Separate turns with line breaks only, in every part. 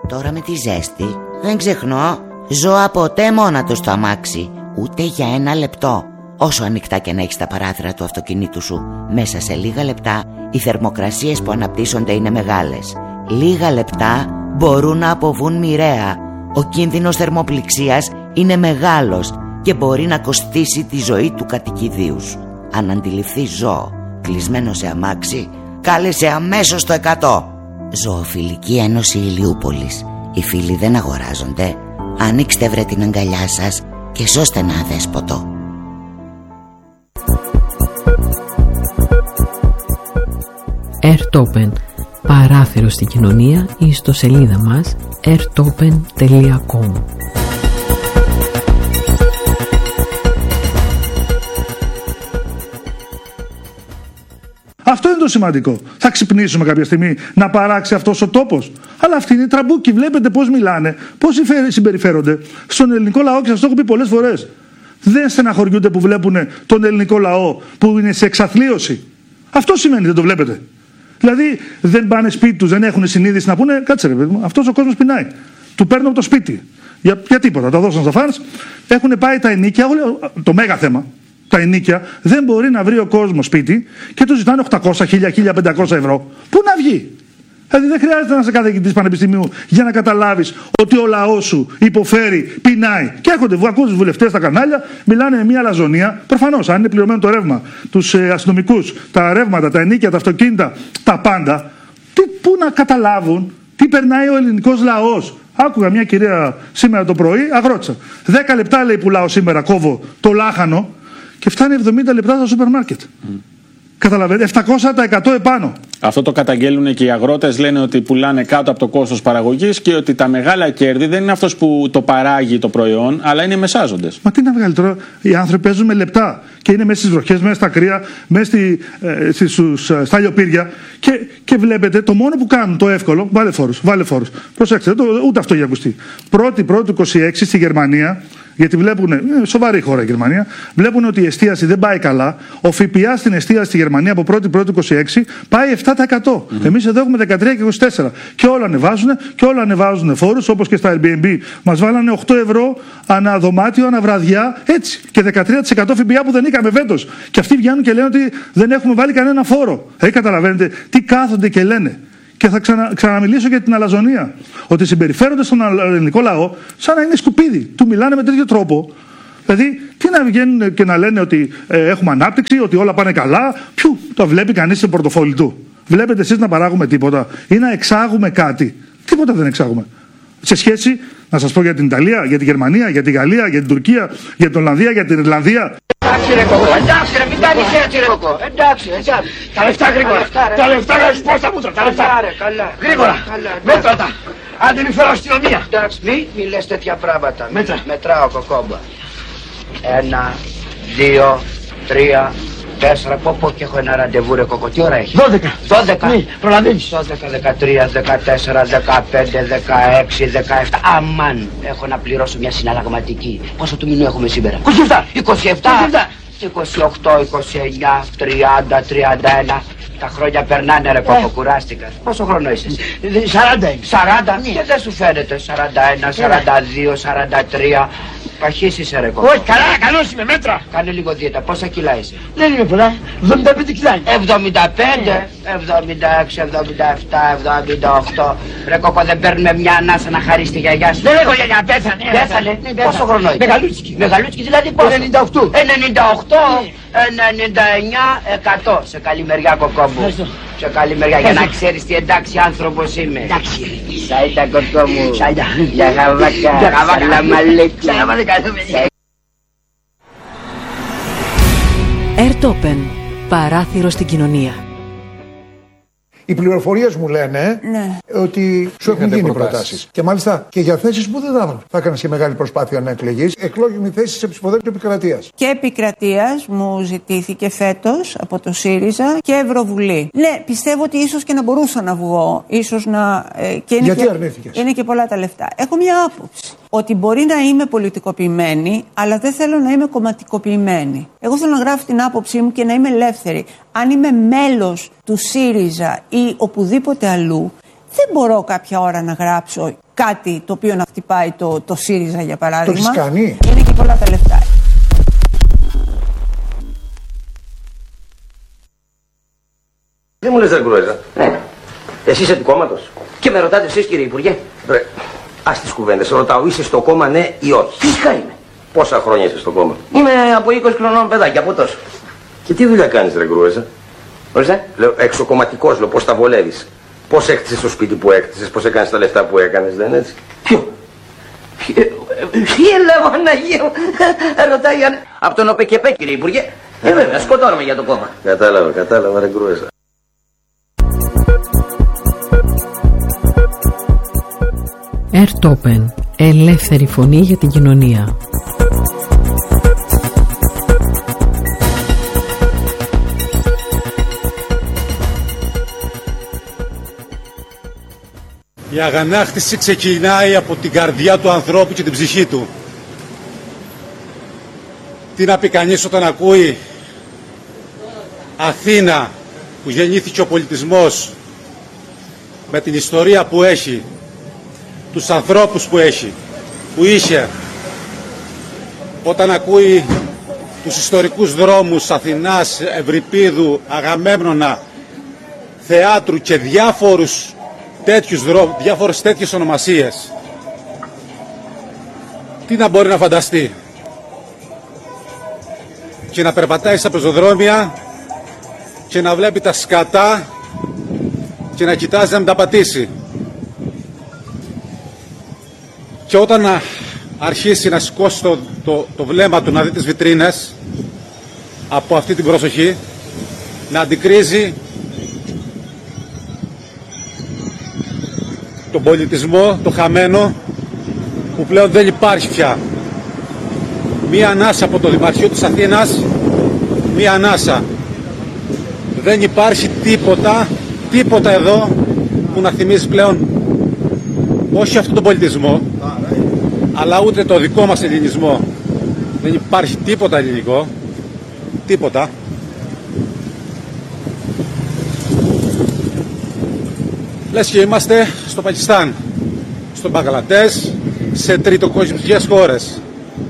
Τώρα με τη ζέστη δεν ξεχνώ ζώα ποτέ μόνα του στο αμάξι, ούτε για ένα λεπτό. Όσο ανοιχτά και να έχεις τα παράθυρα του αυτοκινήτου σου, μέσα σε λίγα λεπτά οι θερμοκρασίες που αναπτύσσονται είναι μεγάλες. Λίγα λεπτά μπορούν να αποβούν μοιραία. Ο κίνδυνος θερμοπληξίας είναι μεγάλος και μπορεί να κοστίσει τη ζωή του κατοικιδίου σου. Αν αντιληφθείς ζώο κλεισμένο σε αμάξι, κάλεσε αμέσως το 100. Ζωοφιλική Ένωση Ηλιούπολης. Οι φίλοι δεν αγοράζονται. Ανοίξτε βρε την αγκαλιά σας και σώστε ένα αδέσποτο.
Airtopen, παράθυρο στην κοινωνία, ή ιστοσελίδα μας airtopen.com.
Αυτό είναι το σημαντικό. Θα ξυπνήσουμε κάποια στιγμή να παράξει αυτός ο τόπος. Αλλά αυτοί είναι τραμπούκοι. Βλέπετε πώς μιλάνε, πώς συμπεριφέρονται στον ελληνικό λαό, και σας το έχω πει πολλές φορές. Δεν στεναχωριούνται που βλέπουν τον ελληνικό λαό που είναι σε εξαθλίωση. Αυτό σημαίνει, δεν το βλέπετε? Δηλαδή δεν πάνε σπίτι τους, δεν έχουν συνείδηση να πούνε κάτσε ρε παιδί μου, αυτός ο κόσμος πεινάει. Του παίρνω από το σπίτι. Για τίποτα. Τα δώσαν στα φανς. Έχουν πάει τα ενοίκια, το μέγα θέμα. Τα ενοίκια δεν μπορεί να βρει ο κόσμος σπίτι και του ζητάνε 800, 1000, 1500 ευρώ. Πού να βγει? Δηλαδή δεν χρειάζεται να είσαι καθηγητής πανεπιστημίου για να καταλάβεις ότι ο λαός σου υποφέρει, πεινάει. Και έρχονται, ακούω τους βουλευτές στα κανάλια, μιλάνε με μια αλαζονία. Προφανώς, αν είναι πληρωμένο το ρεύμα, τους αστυνομικούς, τα ρεύματα, τα ενοίκια, τα αυτοκίνητα, τα πάντα, πού να καταλάβουν τι περνάει ο ελληνικός λαός. Άκουγα μια κυρία σήμερα το πρωί, αγρότησα. 10 λεπτά λέει πουλάω σήμερα, κόβω το λάχανο και φτάνει 70 λεπτά στο σούπερ μάρκετ. Καταλαβαίνετε, 700% επάνω.
Αυτό το καταγγέλνουν και οι αγρότες, λένε ότι πουλάνε κάτω από το κόστος παραγωγής και ότι τα μεγάλα κέρδη δεν είναι αυτός που το παράγει το προϊόν, αλλά είναι μεσάζοντες.
Μα τι να βγάλει τώρα, οι άνθρωποι παίζουν με λεπτά και είναι μέσα στις βροχές, μέσα στα κρύα, μέσα στα λιοπύρια και βλέπετε το μόνο που κάνουν το εύκολο, βάλε φόρους. Προσέξτε, ούτε αυτό έχει ακουστεί. Πρώτη 26 στη Γερμανία. Γιατί βλέπουν, σοβαρή χώρα η Γερμανία, βλέπουν ότι η εστίαση δεν πάει καλά. Ο ΦΠΑ στην εστίαση στη Γερμανία από 1η-1η-26 πάει 7%. Εμείς εδώ έχουμε 13 και 24. Και όλα ανεβάζουν φόρους, όπως και στα Airbnb. Μας βάλανε 8 ευρώ ανά δωμάτιο, ανά βραδιά, έτσι. Και 13% ΦΠΑ που δεν είχαμε φέτος. Και αυτοί βγαίνουν και λένε ότι δεν έχουμε βάλει κανένα φόρο. Καταλαβαίνετε τι κάθονται και λένε. Και θα ξαναμιλήσω για την αλαζονία. Ότι συμπεριφέρονται στον ελληνικό λαό σαν να είναι σκουπίδι. Του μιλάνε με τέτοιο τρόπο. Δηλαδή, τι να βγαίνουν και να λένε ότι έχουμε ανάπτυξη, ότι όλα πάνε καλά. Ποιου το βλέπει κανείς σε πορτοφόλι του? Βλέπετε εσείς να παράγουμε τίποτα ή να εξάγουμε κάτι? Τίποτα δεν εξάγουμε. Σε σχέση, να σας πω για την Ιταλία, για τη Γερμανία, για τη Γαλλία, για την Τουρκία, για την Ολλανδία, για την Ιρλανδία.
Εντάξει ρε κόκο, εντάξει ρε, μην κάνεις έτσι ρε κόκο. Εντάξει. Τα λεφτά γρήγορα. Τα λεφτά να σου πω στα μούτρα, τα λεφτά. Γρήγορα. Μέτρα τα. Άντε μη φέρω αστυνομία. Εντάξει, μη λες τέτοια πράγματα. Μετράω κοκόμπα. 1, 2, 3, 4, πω και έχω ένα ραντεβού ρε κόκο. Τι ώρα έχει? 12. Ναι, προλαβαίνεις. 12, 13, 14, 15, 16, 17. Αμάν, έχω να πληρώσω μια συναλλαγματική. Πόσο του μηνού έχουμε σήμερα? 27. 28, 29, 30, 31. Τα χρόνια περνάνε ρε κόκο, κουράστηκα. Πόσο χρόνο είσαι? 40. Και δεν σου φαίνεται? 41, 42, 43. Παχύς είσαι ρε κόκο. Όχι, καλός είμαι, μέτρα. Κάνε λίγο δίαιτα, πόσα κιλά είσαι? Δεν είμαι πολλά, 75 κιλά. 75, 76, 77, 78. Ρε κόκο, δεν παίρνουμε μια ανάσα να χαρίσει τη γιαγιά σου? Δεν έχω γιαγιά, πέθανε. Πόσο χρόνο είσαι? Μεγαλούτσικη δηλαδή πόσο? 98. 99, 100. Σε καλή μεριά κοκό μου. Σε καλή μεριά, για να ξέρεις τι εντάξει άνθρωπος είμαι. Εντάξει. Σάιτα κοκό μου. Σάιτα. Για χαβάκα. Σαλάμ αλέικουμ.
Airtopen, παράθυρο στην κοινωνία.
Οι πληροφορίες μου λένε ότι σου έχουν γίνει προτάσεις. Και μάλιστα και για θέσεις που δεν θα έκανες και μεγάλη προσπάθεια να εκλεγείς. Εκλόγιμη θέση σε ψηφοδέλτιο επικρατείας. Και
επικρατείας μου ζητήθηκε φέτος από το ΣΥΡΙΖΑ και Ευρωβουλή. Ναι, πιστεύω ότι ίσως και να μπορούσα να βγω. Ίσως να.
Γιατί αρνήθηκες?
Είναι και πολλά τα λεφτά. Έχω μια άποψη. Ότι μπορεί να είμαι πολιτικοποιημένη, αλλά δεν θέλω να είμαι κομματικοποιημένη. Εγώ θέλω να γράφω την άποψή μου και να είμαι ελεύθερη. Αν είμαι μέλος του ΣΥΡΙΖΑ ή οπουδήποτε αλλού, Δεν μπορώ κάποια ώρα να γράψω κάτι το οποίο να χτυπάει το ΣΥΡΙΖΑ, για παράδειγμα.
Το έχεις κάνει?
Είναι και πολλά τα λεφτά.
Δεν μου λες, ρε Γκρούεζα.
Ναι.
Εσύ είσαι του κόμματος?
Και με ρωτάτε εσείς, κύριε Υπουργέ?
Ρε, ας τις κουβέντες. Ρωτάω, είσαι στο κόμμα, ναι ή όχι?
Φυσικά είμαι.
Πόσα χρόνια είσαι στο κόμμα?
Είμαι από 20 χρονών παιδάκι, από τόσο.
Και τι δουλειά κάνεις, ρε Γκρούεζα?
Ορίστε.
Λέω, εξοκομματικός, λέω, πώς τα βολεύεις? Πώς έκτισες το σπίτι που έκτισες, πώς έκανες τα λεφτά που έκανες, δεν είναι έτσι?
Ποιο? Έλα, Παναγία μου. Ρωτάει αν... Από τον ΟΠΕΚΕΠΕ, κύριε Υπουργέ. Βέβαια, σκοτώνομαι για το κόμμα.
Κατάλαβα, ρε Γκρούεζα.
Ερτόπεν, ελεύθερη φωνή για την κοινωνία.
Η αγανάκτηση ξεκινάει από την καρδιά του ανθρώπου και την ψυχή του. Τι να πει κανείς όταν ακούει Αθήνα, που γεννήθηκε ο πολιτισμός, με την ιστορία που έχει, τους ανθρώπους που έχει, που είχε, όταν ακούει τους ιστορικούς δρόμους Αθηνάς, Ευρυπίδου, Αγαμέμνονα, θεάτρου και διάφορες τέτοιες ονομασίες, τι να μπορεί να φανταστεί? Και να περπατάει στα πεζοδρόμια και να βλέπει τα σκατά και να κοιτάζει να μην τα πατήσει. Και όταν αρχίσει να σηκώσει το βλέμμα του, να δει τις βιτρίνες από αυτή την προσοχή, να αντικρίζει τον πολιτισμό, το χαμένο, που πλέον δεν υπάρχει πια. Μία ανάσα από το Δημαρχείο της Αθήνας, μία ανάσα. Δεν υπάρχει τίποτα εδώ που να θυμίζει πλέον όχι αυτόν τον πολιτισμό, αλλά ούτε το δικό μας ελληνισμό. Δεν υπάρχει τίποτα ελληνικό, τίποτα. Λες και είμαστε στο Πακιστάν, στο Μπαγκλαντές, σε τριτοκοσμικές χώρες.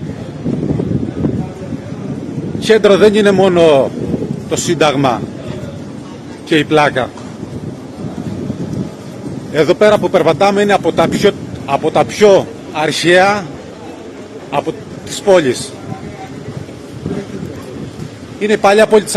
Κέντρο δεν είναι μόνο το Σύνταγμα και η πλάκα. Εδώ πέρα που περπατάμε είναι από τα πιο αρχαία από τις πόλεις. Είναι η παλιά πόλη της